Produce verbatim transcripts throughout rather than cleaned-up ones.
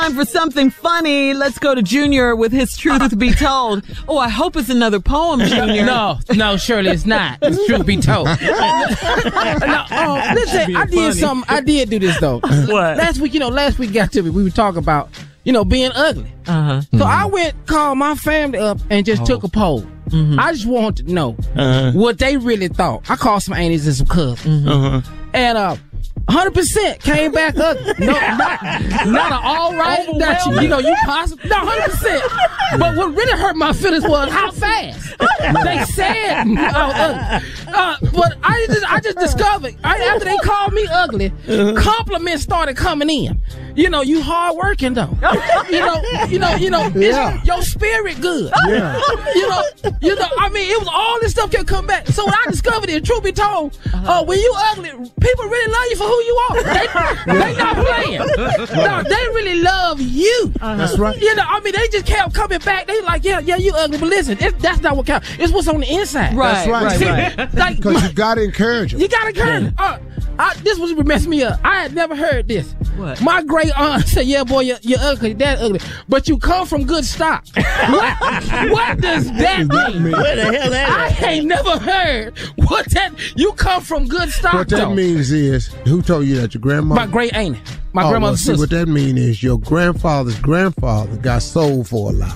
Time for something funny. Let's go to Junior with his Truth to Be Told. Oh, I hope it's another poem, Junior. No, no, Shirley, it's not. It's Truth Be Told. no, oh, listen, I did funny. something. I did do this, though. What? Last week, you know, last week got to me. We were talking about, you know, being ugly. Uh-huh. So mm-hmm. I went, called my family up and just oh. took a poll. Mm-hmm. I just wanted to know uh-huh. what they really thought. I called some aunties and some cousins. Mm-hmm. Uh-huh. And, uh, one hundred percent came back ugly. No, not, not an all right. That you, you know, you possibly. No, one hundred percent. But what really hurt my feelings was how fast they said uh, ugly. Uh, but I just, I just discovered, right after they called me ugly, compliments started coming in. You know, you hard working though. You know, you know, you know, yeah. your spirit good. Yeah. You know, you know, I mean, it was all this stuff kept coming back. So when I discovered it, truth be told, uh, when you ugly, people really love you for who you are. They, they not playing. No, they really love you. Uh-huh. That's right. You know, I mean, they just kept coming back. They like, yeah, yeah, you ugly, but listen, it, that's not what counts. It's what's on the inside. Right, that's right. right, See, right. Like, because you got to encourage them. You got to encourage them. Uh, I, this was what messed me up. I had never heard this. What? My great aunt said, yeah, boy, you're, you're ugly, that ugly, but you come from good stock. What, what does that mean? mean? Where the hell that I ain't never heard what that, you come from good stock. What that though. means is, who told you that? Your grandma? My great aunt. My oh, grandmother's well, see, sister. what that means is your grandfather's grandfather got sold for a lot.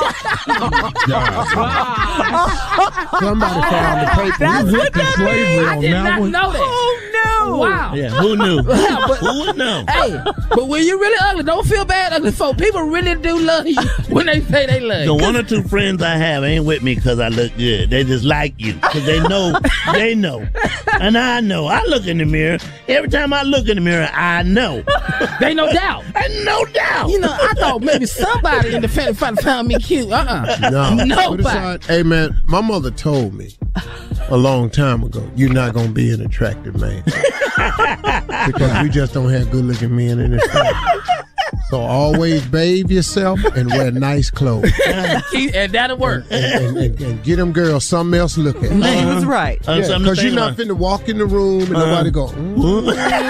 Somebody found the paper. That's you what that slavery I on did that not one. know that. Oh, no. Wow. Yeah, who knew? Yeah, but, who would know? Hey, but when you really ugly, don't feel bad, ugly folk. People really do love you when they say they love you. The one or two friends I have ain't with me because I look good. They just like you because they know, they know. And I know. I look in the mirror. Every time I look in the mirror, I know. They no doubt. And no doubt. You know, I thought maybe somebody in the family found, found me cute. Uh-uh. No. Nobody. Hey, man, my mother told me a long time ago, you're not going to be an attractive man. Because we just don't have good-looking men in this family. So always bathe yourself and wear nice clothes. And that'll work. And, and, and, and get them girls something else to look at. Man, he was right. Uh, Yeah, because you're not finna walk in the room and uh, nobody go, mm,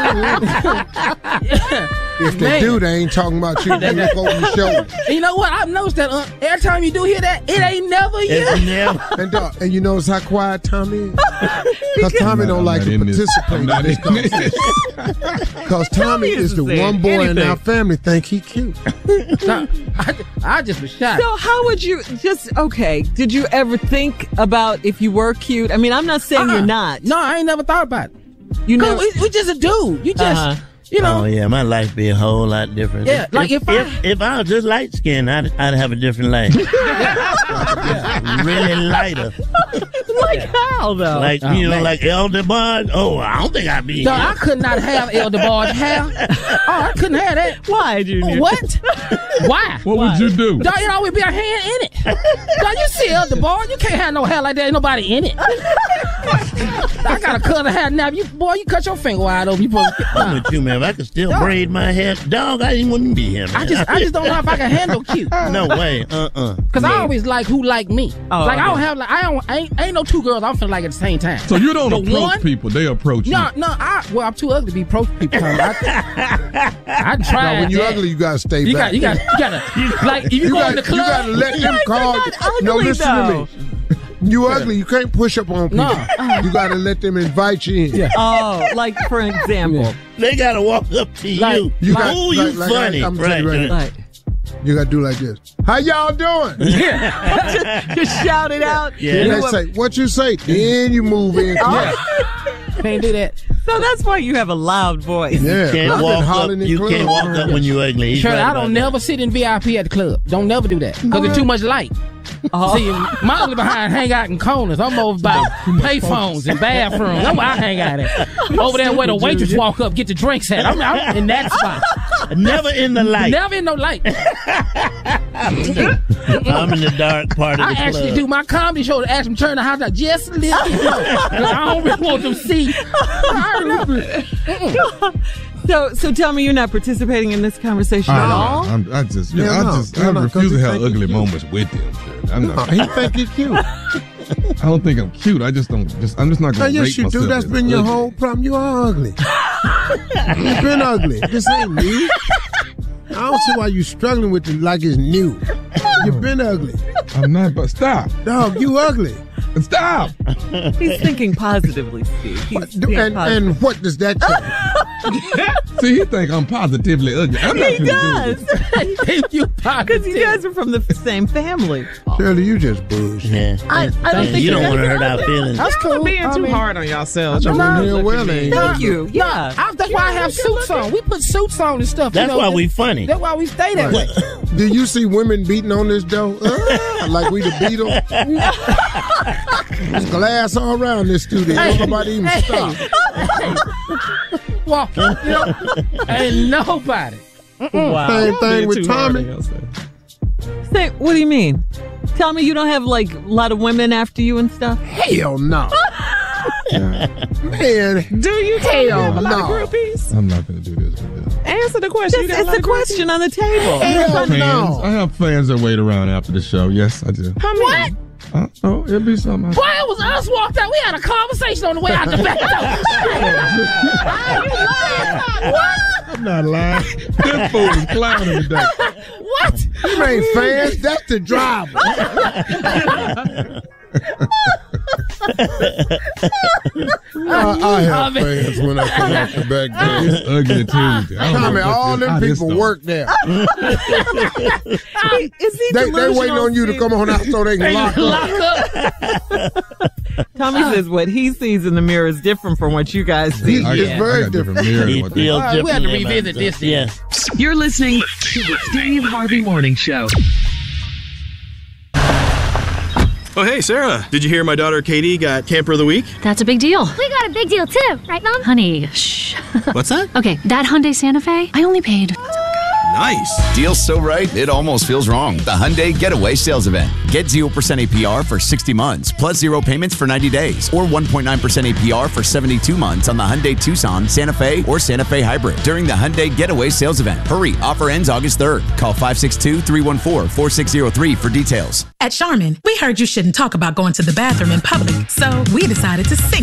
if they Man. do, they ain't talking about you. They look over your shoulder. You know what? I've noticed that uh, every time you do hear that, it ain't never you. It's never. And, uh, and you notice how quiet Tommy is? Because Tommy don't I'm like not to in this. participate in I'm this not in this. conversation. Because Tommy Tommy is the isn't saying one boy in anything. our family think he cute. No, I, I just was shocked. So how would you just, okay, did you ever think about if you were cute? I mean, I'm not saying Uh-uh. you're not. No, I ain't never thought about it. You know, we, we just a dude. You just, Uh-huh. you know. Oh yeah, my life be a whole lot different. Yeah, like if, if I, if, if I was just light skinned, I'd I'd have a different life. Really lighter, like how though? like Oh, you know, man. like Elder Bud. Oh, I don't think I'd be. no, here. I could not have Elder Bard's hair. Oh, I couldn't have that. Why, Junior? What? Why? What would you do? Dog, it always be a hand in it. Dog, you see Elder Bard, you can't have no hair like that. Ain't nobody in it. I got a cousin hair now. You boy, you cut your finger wide open. You supposed to, I'm uh, with you, man. If I could still Dog. braid my hair, dog, I didn't wouldn't be here, man. I just, I just don't know if I can handle cute. no way. Uh uh Cause I always like who like me. Oh, like I don't okay. have like I don't ain't, ain't no two girls I'm feeling like at the same time. So you don't The approach one- people; they approach No, you. no, I well I'm too ugly to be approach people. Tommy. I, I tried. Now, when you're that. ugly, you gotta stay you back. got, you got, you gotta like if you, You go got, in the you club. gotta let them You're call. not ugly, No, listen though. to me. You ugly. You can't push up on people. No. You gotta let them invite you in. Yeah. Oh, like for example. Yeah. They gotta walk up to Like- you. You got- oh, like- you like funny, I- I'm right? telling you right Like, You gotta do like this. How y'all doing? just shout it out. Yeah. And You they know say, what you say? Then you move in. Yeah. Can't do that. So that's why you have a loud voice. Yeah. You can't I've been walk up. hollering in You clubs. can't walk up when you ugly. He's Shirley, right I about don't that. never sit in V I P at the club. Don't never do that because it's too much light. Oh. See, my ugly behind hang out in corners. I'm over by payphones and bathrooms. That's where I hang out at. Over there where the waitress walk up, get the drinks at. I'm, I'm in that spot. Never in the light. Never in no light. I'm in the dark part of I the actually club. do my comedy show to ask them turn the house out just a little bit. I don't really want them to see. I know. So, so tell me, you're not participating in this conversation at all? I'm, I just, Yeah, yeah, no. I just, No, I no, 'cause refuse to he have think he ugly cute. moments with them. Shirley. I'm not. He think you cute. I don't think I'm cute. I just don't. Just I'm just not Oh, gonna. yes, rate you do. myself That's as been your ugly. whole problem. You are ugly. You've been ugly. This ain't me. don't see why you struggling with it like it's new. You've been ugly. I'm not, but stop. Dog, you ugly. Stop. He's thinking positively, Steve. He's What, being and, positive. and what does that tell See, he think I'm positively ugly. I'm not He finna do does. this. you Because you guys are from the same family. you? Shirley, you just bullshit. Yeah. I, I don't think you don't guys want to are hurt our ugly. feelings. That's cool. being I too mean, hard on yourselves. I Y'all know really damn look well at they me. ain't. Thank you. Yeah. I, that's why I have suits on. We put suits on and stuff. That's you know, why we that's- funny. That's why we stay that way. Do you see women beating on this dough? Uh, like we the Beatles? There's glass all around this studio. Hey, Nobody even hey, stop. hey. Walk, you know, ain't nobody. Wow. Same Y'all thing being with too hard on Tommy. yourselves. Say, what do you mean? Tell me you don't have like a lot of women after you and stuff? Hell no. Man, Do you tell Hell a lot no. of groupies? I'm not gonna do this with this. Answer the question. You Just, got it's lot a of question on the table. hell Fans. I no. have fans that wait around after the show. Yes, I do. groupies? How many? Uh, oh, it'll be something. Boy, it was us walked out. We had a conversation on the way out the back door. I'm not lying. That fool is clowning today. What? You ain't fans. That's the driver. I, I have fans when I come out the back door. It's ugly Tuesday. I don't Tommy, know what all this- them how this people started. work there. Is he They, they delusional, waiting on you to Steve? come on out so they can lock up. Lock up. Tommy says what he sees in the mirror is different from what you guys see. It's I, Yeah. I very got different different. mirrors He than what they- feels All right, we had to differently revisit about this stuff. then. Yeah. You're listening to the Steve Harvey Morning Show. Oh, hey, Sarah. Did you hear my daughter Katie got Camper of the Week? That's a big deal. We got a big deal too, right, Mom? Honey, shh. What's that? Okay, that Hyundai Santa Fe, I only paid. Nice. Deal's so right, it almost feels wrong. The Hyundai Getaway Sales Event. Get zero percent A P R for sixty months, plus zero payments for ninety days, or one point nine percent A P R for seventy-two months on the Hyundai Tucson, Santa Fe, or Santa Fe Hybrid during the Hyundai Getaway Sales Event. Hurry, offer ends August third. Call five six two, three one four, four six zero three for details. At Charmin, we heard you shouldn't talk about going to the bathroom in public, so we decided to sing